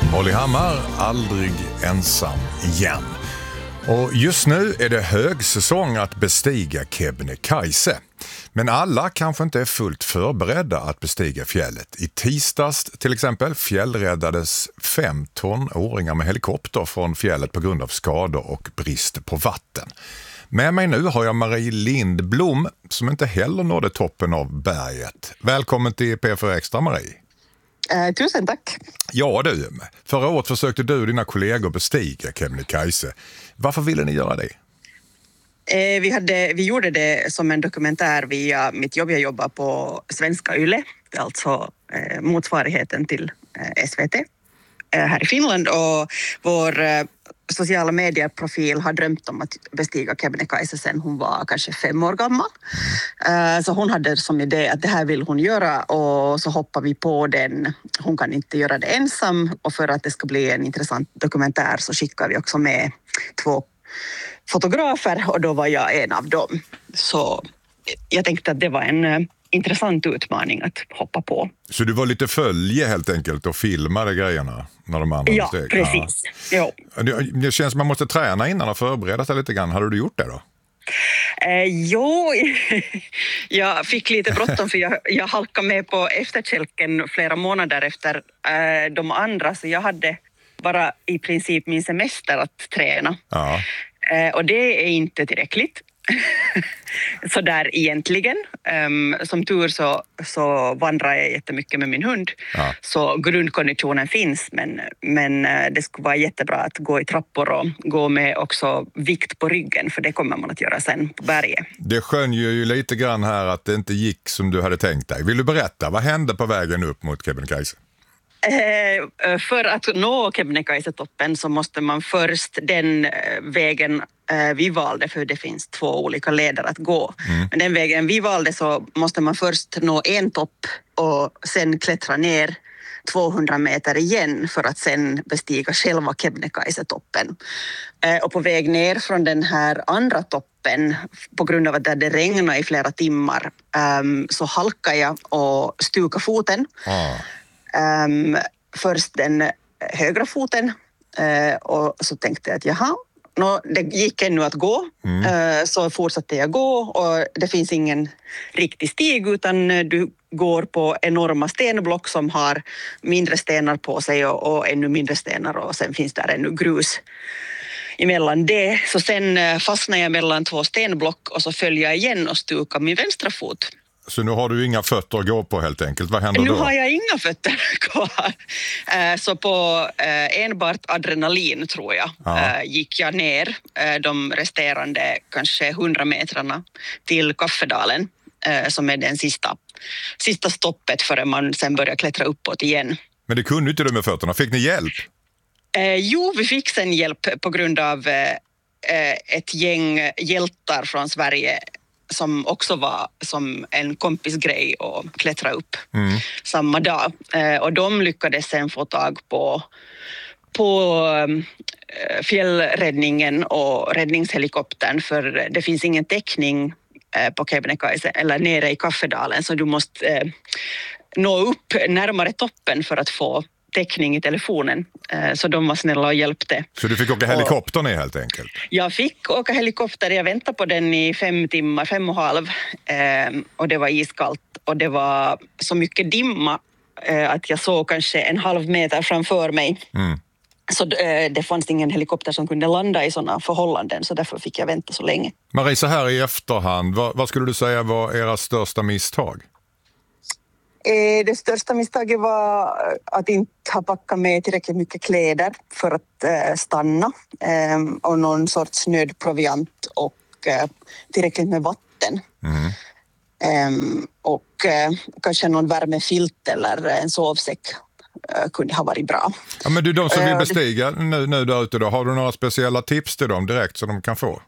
Molly Hammar, aldrig ensam igen. Och just nu är det högsäsong att bestiga Kebnekaise. Men alla kanske inte är fullt förberedda att bestiga fjället. I tisdags till exempel fjällräddades 5 tonåringar med helikopter från fjället på grund av skador och brist på vatten. Med mig nu har jag Marie Lindblom som inte heller nådde toppen av berget. Välkommen till P4 Extra, Marie. Tusen tack. Ja du, förra året försökte du och dina kollegor bestiga Kebnekaise. Varför ville ni göra det? Vi gjorde det som en dokumentär via mitt jobb. Jag jobbar på Svenska Yle, alltså motsvarigheten till SVT här i Finland. Och vår sociala medieprofil har drömt om att bestiga Kebnekaise sedan hon var kanske 5 år gammal. Så hon hade som idé att det här vill hon göra och så hoppar vi på den. Hon kan inte göra det ensam och för att det ska bli en intressant dokumentär så skickar vi också med 2 fotografer och då var jag en av dem. Så jag tänkte att det var en intressant utmaning att hoppa på. Så du var lite följe helt enkelt och filmade grejerna när de andra Ja, steg? precis. Ja. Det känns som man måste träna innan och förbereda sig lite grann. Hade du gjort det då? Jo, jag fick lite bråttom för jag halkade med på efterkälken flera månader efter de andra så jag hade bara i princip min semester att träna. Ja. Och det är inte tillräckligt. Så där egentligen. Som tur så vandrar jag jättemycket med min hund. Ja. Så grundkonditionen finns men det skulle vara jättebra att gå i trappor och gå med också vikt på ryggen för det kommer man att göra sen på berget. Det skönjer ju lite grann här att det inte gick som du hade tänkt dig. Vill du berätta, vad hände på vägen upp mot Kebnekaise? För att nå Kebnekaise-toppen så måste man först den vägen vi valde, för det finns 2 olika leder att gå. Men den vägen vi valde så måste man först nå en topp och sen klättra ner 200 meter igen för att sen bestiga själva Kebnekaise-toppen. Och på väg ner från den här andra toppen, på grund av att det regnade i flera timmar, så halkade jag och stukade foten. Först den högra foten och så tänkte jag att det gick ännu att gå. Så fortsatte jag gå och det finns ingen riktig stig utan du går på enorma stenblock som har mindre stenar på sig och ännu mindre stenar och sen finns där ännu grus emellan det. Så sen fastnade jag mellan 2 stenblock och så föll jag igen och stukade min vänstra fot. Så nu har du inga fötter att gå på helt enkelt. Vad händer då? Nu har jag inga fötter kvar. Så på enbart adrenalin tror jag gick jag ner de resterande kanske 100 metrarna till Kaffedalen som är den sista stoppet förrän man sen börjar klättra uppåt igen. Men det kunde inte du med fötterna. Fick ni hjälp? Jo, vi fick sen hjälp på grund av ett gäng hjältar från Sverige som också var som en kompisgrej och klättra upp samma dag. Och de lyckades sen få tag på fjällräddningen och räddningshelikoptern för det finns ingen täckning på Kebnekaise eller nere i Kaffedalen så du måste nå upp närmare toppen för att få täckning i telefonen. Så de var snälla och hjälpte. Så du fick åka helikopter ner helt enkelt? Jag fick åka helikopter. Jag väntade på den i 5 timmar, 5,5. Och det var iskallt. Och det var så mycket dimma att jag såg kanske en halv meter framför mig. Så det fanns ingen helikopter som kunde landa i sådana förhållanden. Så därför fick jag vänta så länge. Marie, så här i efterhand, vad skulle du säga var era största misstag? Det största misstaget var att inte ha packat med tillräckligt mycket kläder för att stanna och någon sorts nödproviant och tillräckligt med vatten. Och kanske någon värmefilt eller en sovsäck kunde ha varit bra. Ja, men du, de som vill bestiga nu där ute då, har du några speciella tips till dem direkt så de kan få?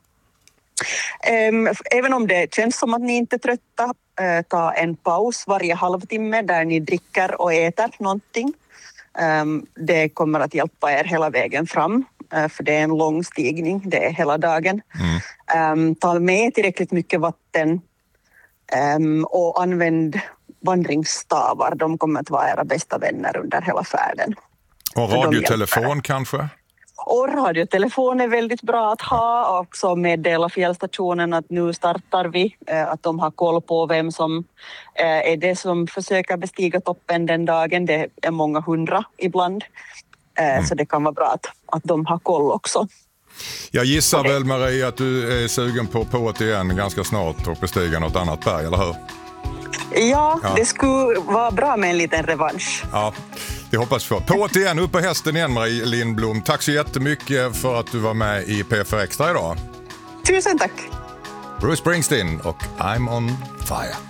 Även om det känns som att ni inte är trötta, ta en paus varje halvtimme där ni dricker och äter någonting. Det kommer att hjälpa er hela vägen fram, för det är en lång stigning, det är hela dagen. Ta med tillräckligt mycket vatten och använd vandringsstavar. De kommer att vara era bästa vänner under hela färden. Och radiotelefon kanske? Och radiotelefon är väldigt bra att ha, också meddela fjällstationen att nu startar vi, att de har koll på vem som är det som försöker bestiga toppen den dagen. Det är många hundra ibland, så det kan vara bra att de har koll också. Jag gissar väl, Marie, att du är sugen på det igen ganska snart och bestiga något annat berg, eller hur? Ja, det skulle vara bra med en liten revansch. Ja, det hoppas vi på. Det igen, upp på hästen igen, Marie Lindblom. Tack så jättemycket för att du var med i P4 Extra idag. Tusen tack. Bruce Springsteen och I'm on fire.